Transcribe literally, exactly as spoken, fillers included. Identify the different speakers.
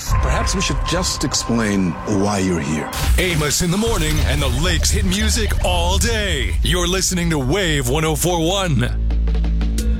Speaker 1: Amos, perhaps we should just explain why you're here.
Speaker 2: Amos in the morning and the Lakes hit music all day. You're listening to Wave one oh four one.